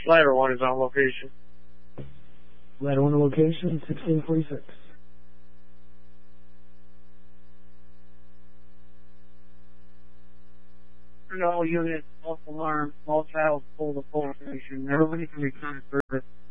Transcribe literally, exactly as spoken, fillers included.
Ladder one is on location. Ladder one location, sixteen forty-six. All units, false alarm, all child, pull the police station. Everybody can return to service.